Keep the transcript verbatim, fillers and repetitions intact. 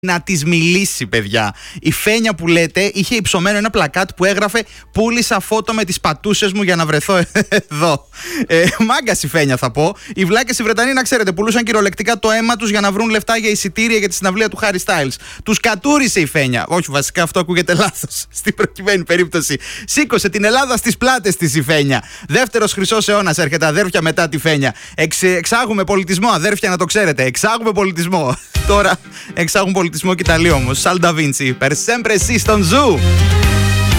να της μιλήσει, παιδιά. Η Φένια που λέτε είχε υψωμένο ένα πλακάτ που έγραφε «Πούλησα φώτο με τις πατούσες μου για να βρεθώ εδώ». Ε, μάγκας η Φένια, θα πω. Οι βλάκες οι Βρετανοί, να ξέρετε, πουλούσαν κυριολεκτικά το αίμα τους για να βρουν λεφτά για εισιτήρια για τη συναυλία του Χάρι Στάιλς. Τους κατούρισε η Φένια. Όχι, βασικά αυτό ακούγεται λάθος στην προκειμένη περίπτωση. Σήκωσε την Ελλάδα στις πλάτες της η Φένια. Δεύτερος χρυσός αιώνας έρχεται, αδέρφια, μετά τη Φένια. Εξ, εξάγουμε πολιτισμό, αδέρφια, να το ξέρετε. Εξάγουμε πολιτισμό. Τώρα εξάγουν πολιτισμό και Ιταλία όμως. Σαλ Ντα Βίντσι, per sempre sì στον Ζου.